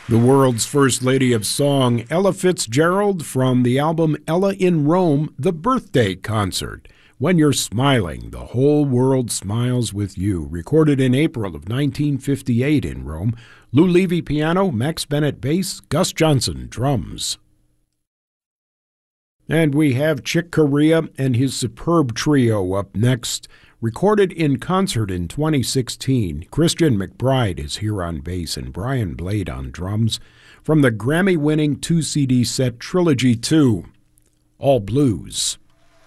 The world's first lady of song, Ella Fitzgerald, from the album Ella in Rome, The Birthday Concert. When you're smiling, the whole world smiles with you. Recorded in April of 1958 in Rome. Lou Levy piano, Max Bennett bass, Gus Johnson drums. And we have Chick Corea and his superb trio up next. Recorded in concert in 2016, Christian McBride is here on bass and Brian Blade on drums from the Grammy-winning 2-CD set Trilogy 2, All Blues.